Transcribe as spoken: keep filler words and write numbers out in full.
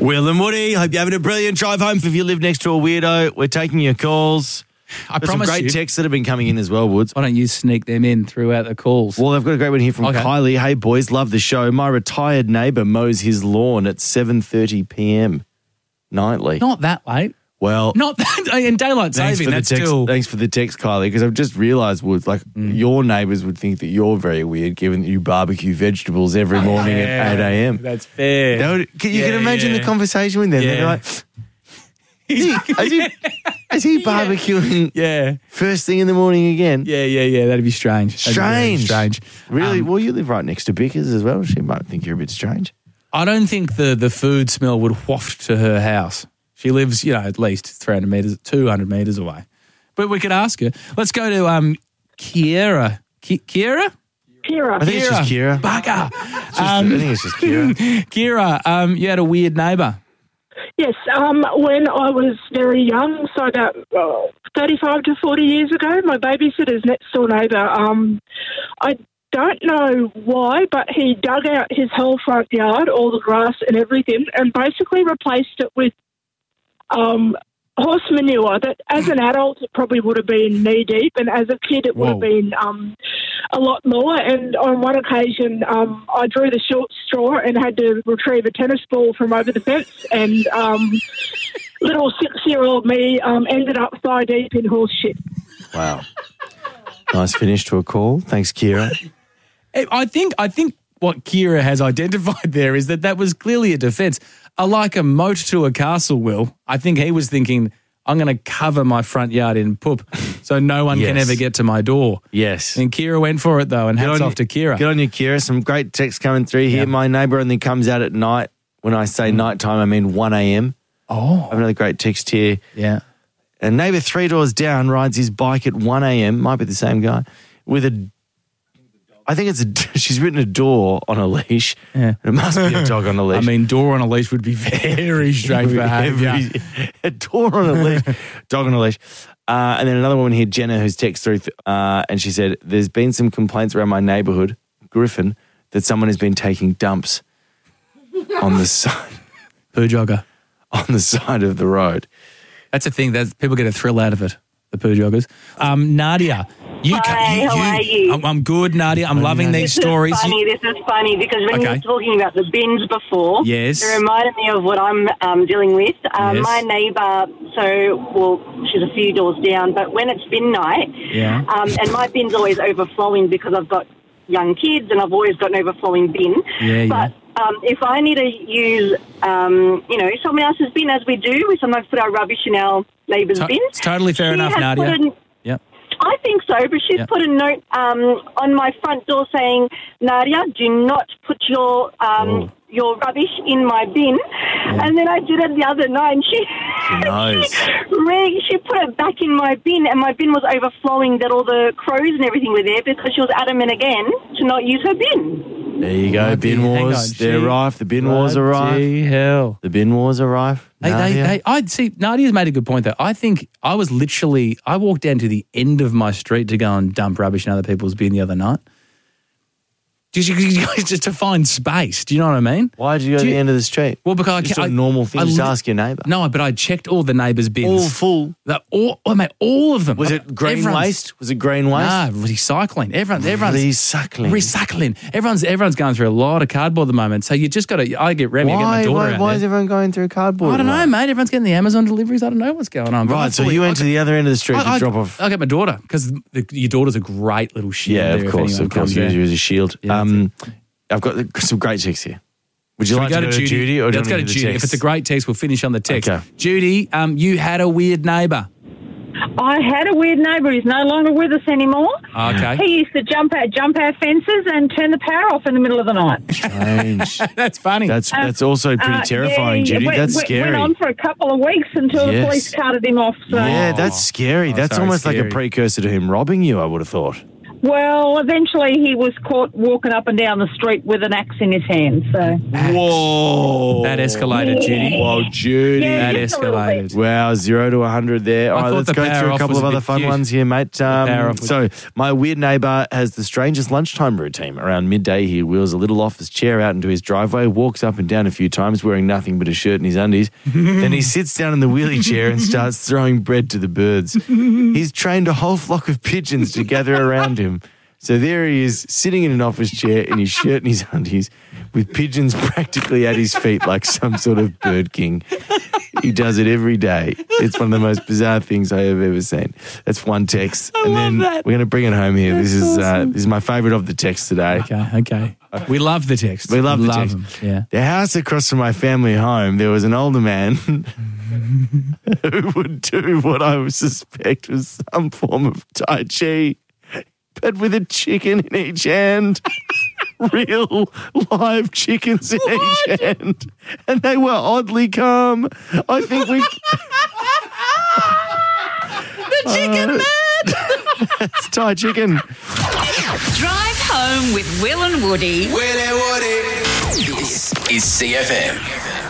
Will and Woody, hope you're having a brilliant drive home. If you live next to a weirdo, we're taking your calls. I There's promise some great you. texts that have been coming in as well, Woods. Why don't you sneak them in throughout the calls? Well, I've got a great one here from Okay. Kylie. Hey, boys, love the show. My retired neighbour mows his lawn at seven thirty p.m. nightly. Not that late. Well, Not that in daylight thanks saving. for the That's text. still. Thanks for the text, Kylie, because I've just realised, Woods, like your neighbours would think that you're very weird, given that you barbecue vegetables every morning at eight a.m. That's fair. They would- can, you Yeah, can imagine yeah. the conversation with them. They'd be Yeah. like, is he, is he, is he barbecuing Yeah. first thing in the morning again? Yeah, yeah, yeah. That'd be strange. That'd be very Strange. strange. Really? Um, well, you live right next to Bickers as well. She might think you're a bit strange. I don't think the, the food smell would waft to her house. She lives, you know, at least three hundred metres, two hundred metres away. But we could ask her. Let's go to um, Kiera. Ki- Kiera? Kira. I think it's just Kira. Bugger. It's just- Um, I think it's just Kira. Kira, um, you had a weird neighbour. Yes, um, when I was very young, so about uh, thirty-five to forty years ago, my babysitter's next door neighbour, um, I don't know why, but he dug out his whole front yard, all the grass and everything, and basically replaced it with um, horse manure that as an adult it probably would have been knee deep, and as a kid it would Whoa. have been um, a lot more. And on one occasion um, I drew the short straw and had to retrieve a tennis ball from over the fence, and um, little six-year-old me um, ended up thigh deep in horse shit. Wow. Nice finish to a call. Thanks, Kira. I think I think what Kira has identified there is that that was clearly a defence. I like a moat to a castle, Will. I think he was thinking, I'm going to cover my front yard in poop so no one can Yes. ever get to my door. Yes. And Kira went for it, though, and hats on off to Kira. Good on you, Kira. Some great texts coming through here. Yeah. My neighbour only comes out at night. When I say night time, I mean one a.m. I Oh, have another great text here. yeah. A neighbour three doors down rides his bike at one a.m. Might be the same guy with a. I think it's a. She's written a door on a leash. Yeah. It must be a dog on a leash. I mean, door on a leash would be very strange behaviour. Every- a door on a leash, dog on a leash. Uh, and then another woman here, Jenna, who's texted through, uh, and she said, "There's been some complaints around my neighbourhood, Griffin, that someone has been taking dumps on the side Poo jogger. on the side of the road." That's a thing. That people get a thrill out of it. The poo joggers. Um, Nadia, you. Hi, you, how you are you? I'm, I'm good, Nadia. I'm loving Nadia. these This stories. is funny. You- This is funny because when you Okay. were talking about the bins before, Yes. it reminded me of what I'm um, dealing with. Um, Yes. My neighbour, so well, she's a few doors down, but when it's bin night, Yeah. um, and my bin's always overflowing because I've got young kids and I've always got an overflowing bin. Yeah, but um, if I need to use, um, you know, someone else's bin, as we do, we sometimes put our rubbish in our neighbour's To- bin. it's totally fair She enough, has Nadia. put an- Yep. I think so, but she's Yeah. put a note um, on my front door saying, "Nadia, do not put your um, Oh. your rubbish in my bin." And then I did it the other night, and she She knows. she, re- she put it back in my bin, and my bin was overflowing. That all the crows and everything were there because she was adamant again to not use her bin. There you go, bin Hang wars. on, They're gee. rife. The bin wars are rife. Bloody hell. The bin wars are rife. Hey, they, Nadia. they, I see. Nadia's made a good point though. I think I was literally. I walked down to the end of my street to go and dump rubbish in other people's bin the other night. Just, just to find space. Do you know what I mean? Why did you go Do to you- the end of the street? Well, because I Just can't. a normal thing I just li- ask your neighbour. No, but I checked all the neighbours' bins. All full. The, all, oh, mate, all of them. Was it green Everyone's- waste? Was it green waste? Nah, recycling. Everyone, everyone's Recycling. recycling. Everyone's everyone's going through a lot of cardboard at the moment. So you just got to. I get Remy. I get my Why, daughter why, out why there. is everyone going through cardboard? I don't know, right? mate. Everyone's getting the Amazon deliveries. I don't know what's going on. But I Right, so fully- you I went to the other end of the street I, to I, drop off. I get my daughter because your daughter's a great little shield. Yeah, there of if course, anyone of course. comes You there. use a shield. Yeah, um, I've got some great checks here. Would you Should like we to go to Judy, or do you let's go want to to Judy. hear the If it's a text? great text, we'll finish on the text. Okay. Judy, um, you had a weird neighbour. I had a weird neighbour. He's no longer with us anymore. Okay. He used to jump out, jump our fences and turn the power off in the middle of the night. Strange. That's funny. That's that's also pretty Uh, terrifying, yeah, Judy. Went, That's went- scary. Went on for a couple of weeks until Yes. the police carted him off. So. Yeah, Oh. that's scary. Oh, that's sorry, almost like scary. a precursor to him robbing you, I would have thought. Well, eventually he was caught walking up and down the street with an axe in his hand. So Whoa. That escalated, Yeah. Judy. Whoa, Judy. Yeah, That just a little escalated. bit. Wow, zero to one hundred there. I All right, thought let's the go power through a off couple was of a other bit fun cute. ones here, mate. Um, power off was- so, my weird neighbour has the strangest lunchtime routine. Around midday, he wheels a little office chair out into his driveway, walks up and down a few times wearing nothing but a shirt and his undies. Then he sits down in the wheelie chair and starts throwing bread to the birds. He's trained a whole flock of pigeons to gather around him. So there he is, sitting in an office chair in his shirt and his undies, with pigeons practically at his feet like some sort of bird king. He does it every day. It's one of the most bizarre things I have ever seen. That's one text. and love then that. we're going to bring it home here. This is uh, this is my favourite of the texts today. Okay, okay. We love the text. We love the love text. them. Yeah. The house across from my family home, there was an older man who would do what I would suspect was some form of Tai Chi, but with a chicken in each hand. Real live chickens in each hand. And they were oddly calm. I think we... The chicken Uh, man. It's Thai chicken. Drive home with Will and Woody. Will and Woody. This is C F M.